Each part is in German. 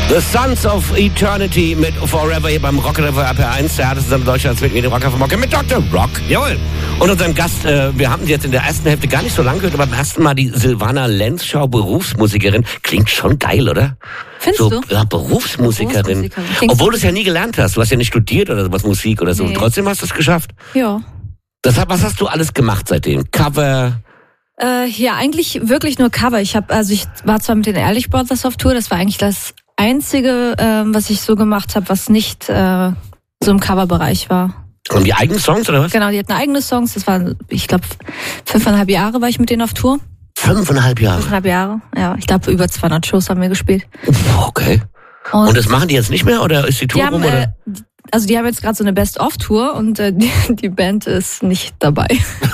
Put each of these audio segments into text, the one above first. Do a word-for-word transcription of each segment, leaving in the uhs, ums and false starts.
The Sons of Eternity mit Forever hier beim Rock R P R eins, der härteste in Deutschland mit dem Rocker vom Rock mit Doktor Rock. Jawohl. Und unserem Gast, äh, wir haben sie jetzt in der ersten Hälfte gar nicht so lange gehört, aber beim ersten Mal die Silvana Lenzschau, Berufsmusikerin. Klingt schon geil, oder? Findest so, du? Ja, Berufsmusikerin. Berufsmusikerin. Obwohl du es ja nie gelernt hast. Du hast ja nicht studiert oder sowas, Musik oder so. Nee. Und trotzdem hast du es geschafft. Ja. Das, was hast du alles gemacht seitdem? Cover? Äh, ja, eigentlich wirklich nur Cover. Ich habe, also ich war zwar mit den Ehrlich Brothers auf Tour, das war eigentlich das Einzige, ähm, was ich so gemacht habe, was nicht äh, so im Coverbereich war. Und die eigenen Songs, oder was? Genau, die hatten eigene Songs. Das war, ich glaube, fünfeinhalb Jahre war ich mit denen auf Tour. Fünfeinhalb Jahre? Fünfeinhalb Jahre, ja. Ich glaube, über zweihundert Shows haben wir gespielt. Okay. Und, und das machen die jetzt nicht mehr, oder ist die Tour die haben, rum? Oder? Äh, also die haben jetzt gerade so eine Best-of-Tour und äh, die, die Band ist nicht dabei.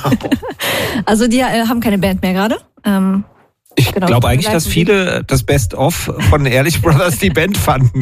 Also die äh, haben keine Band mehr gerade. Ähm, Ich Genau. glaube eigentlich, dass viele das Best-of von Ehrlich Brothers die Band fanden.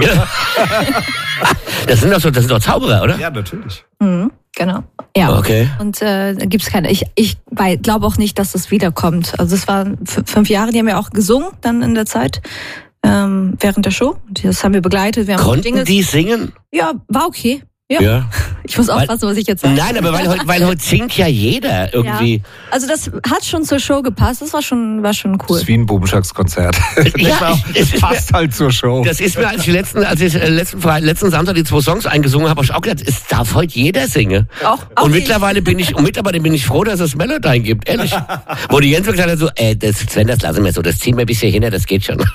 Das sind doch so, das sind doch Zauberer, oder? Ja, natürlich. Mhm, genau. Ja. Okay. Und äh, da gibt's keine. Ich, ich glaube auch nicht, dass das wiederkommt. Also es waren f- fünf Jahre, die haben ja auch gesungen dann in der Zeit. Ähm, während der Show. Das haben wir begleitet. Wir haben Konnten Dinge. die singen? Ja, war okay. Ja. Ja. Ich muss aufpassen, was ich jetzt sage. Nein, aber weil heute, weil heute singt ja jeder irgendwie. Ja. Also das hat schon zur Show gepasst. Das war schon, war schon Das cool. ist wie ein Bubenschlagskonzert. Ja, Das es ist passt halt zur Show. Das ist mir, als ich letzten, als ich äh, letzten, Fre- letzten Samstag die zwei Songs eingesungen habe, habe ich auch gedacht, es darf heute jeder singen. Auch, auch und ich. mittlerweile bin ich, und mittlerweile bin ich froh, dass es Melodyne gibt, ehrlich. Wo die Jens gesagt hat, so, äh, das, Sven, das lassen wir so, das ziehen wir bis hierhin, das geht schon.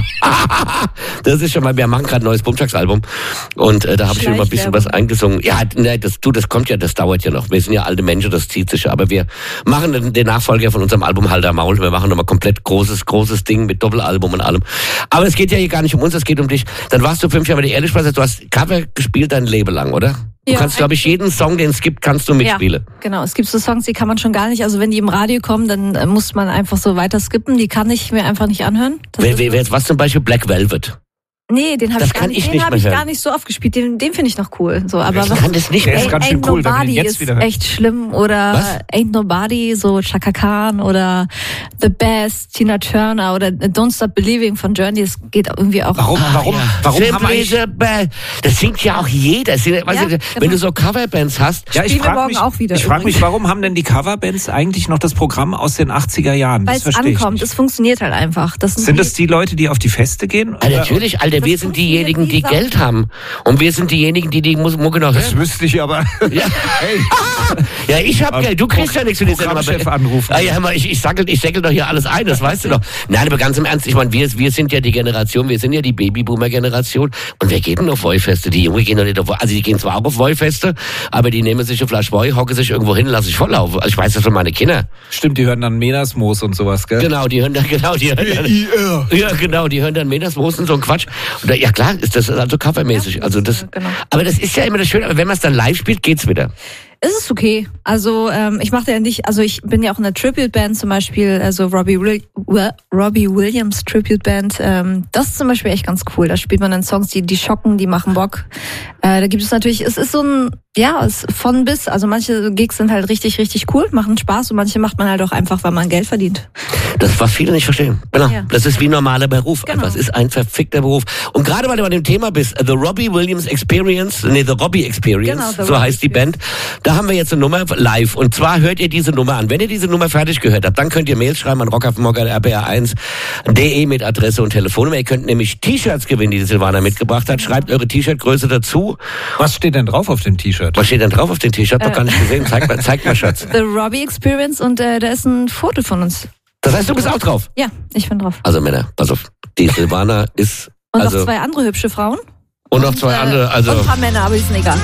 Das ist schon mal, wir machen gerade ein neues Bumschlags-Album. Und äh, da habe ich schon mal ein bisschen was eingesungen. Ja, ne, das, du, das kommt ja, das dauert ja noch. Wir sind ja alte Menschen, das zieht sich ja. Aber wir machen den, den Nachfolger von unserem Album Halter Maul. Wir machen nochmal komplett großes, großes Ding mit Doppelalbum und allem. Aber es geht ja hier gar nicht um uns, es geht um dich. Dann warst du fünf Jahre bei der Ehrlich Brothers, du hast Cover gespielt dein Leben lang, oder? Du Ja, kannst, glaube ich, jeden Song, den es gibt, kannst du mitspielen. Ja, genau. Es gibt so Songs, die kann man schon gar nicht. Also wenn die im Radio kommen, dann äh, muss man einfach so weiter skippen. Die kann ich mir einfach nicht anhören. Das Wer, ist- wer, wer, was zum Beispiel Black Velvet? Nee, den habe Das ich gar kann nicht, ich den nicht habe mehr ich hören. gar nicht so oft gespielt. Den, den finde ich noch cool. So, aber Ich was, kann das nicht Der mehr. ist ganz schön Ain't cool, wenn man ihn Nobody jetzt ist wieder hört. echt schlimm. Oder Was? Ain't Nobody, so Chaka Khan oder The Best, Tina Turner oder Don't Stop Believing von Journey. Das geht irgendwie auch. Warum, warum, Ah, ja. warum haben Simply eigentlich... the best. Das singt ja auch jeder. Das sind, weißt Ja, du, genau. Wenn du so Coverbands hast, Ja, ich Spielen wir frage morgen mich, auch wieder ich frag mich, übrigens. warum haben denn die Coverbands eigentlich noch das Programm aus den achtziger Jahren? Weil Das es verstehe ich ankommt. nicht. Es funktioniert halt einfach. Das Sind das die Leute, die auf die Feste gehen? Ah, natürlich, Alter, wir Das sind funktioniert diejenigen, wie die Sau. Geld haben. Und wir sind diejenigen, die die Mus- Mucke noch Das hören. wüsste ich aber. Ja. Hey, Ja, ich hab Geld, du kriegst ja nichts für die Sendung. Programmchef aber- anrufen. Ah, ja, hör mal, ich, ich, sackel, ich säckel doch hier alles ein, das weißt du doch. Nein, aber ganz im Ernst, ich meine, wir, wir sind ja die Generation, wir sind ja die Babyboomer-Generation und wir gehen denn auf Wollfeste. Die Jungen gehen doch nicht auf, also die gehen zwar auch auf Wollfeste, aber die nehmen sich eine Flasche Woll, hocken sich irgendwo hin, lassen sich volllaufen. Also ich weiß das von meine Kinder. Stimmt, die hören dann Menasmoos und sowas, gell? Genau, die hören dann, genau, die hören dann, ja, genau, die hören dann Menasmoos und so ein Quatsch. Und da, ja klar, ist das also covermäßig. Ja, Also das, genau. aber das ist ja immer das Schöne, aber wenn man es dann live spielt, geht's wieder. Es ist okay. Also ähm, ich mache ja nicht, also ich bin ja auch in der Tribute-Band zum Beispiel, also Robbie, Will, Will, Robbie Williams Tribute-Band. Ähm, das ist zum Beispiel echt ganz cool. Da spielt man dann Songs, die die schocken, die machen Bock. Äh, da gibt es natürlich, es ist so ein, ja, es ist von bis. Also manche Gigs sind halt richtig, richtig cool, machen Spaß und manche macht man halt auch einfach, weil man Geld verdient. Das, was viele nicht verstehen. Genau. Ja. Das ist wie ein normaler Beruf. Genau. Einfach. Es ist ein verfickter Beruf. Und gerade weil du bei dem Thema bist, The Robbie Williams Experience, nee, The Robbie Experience, Genau, The so Robbie heißt die Band. Da haben wir jetzt eine Nummer live. Und zwar hört ihr diese Nummer an. Wenn ihr diese Nummer fertig gehört habt, dann könnt ihr Mails schreiben an rockafmogger R P R eins punkt de mit Adresse und Telefonnummer. Ihr könnt nämlich T-Shirts gewinnen, die die Silvana mitgebracht hat. Schreibt eure T-Shirt-Größe dazu. Was steht denn drauf auf dem T-Shirt? Was steht denn drauf auf dem T-Shirt? Doch gar nicht gesehen. Zeig mal, zeig mal, Schatz. The Robbie Experience und äh, da ist ein Foto von uns. Das heißt, du bist auch drauf. Ja, ich bin drauf. Also Männer, pass auf. Die Silvana ist... Und also, noch zwei andere hübsche Frauen. und noch zwei äh, andere. Also Und ein paar Männer, aber die sind egal.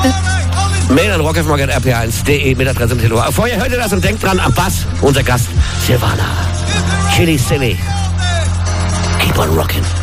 Mail an rockafmogger R P R eins punkt de mit Adresse und Telefon. Vorher hört ihr das und denkt dran, am Bass, unser Gast, Silvana. Chili Silly. Keep on rockin'.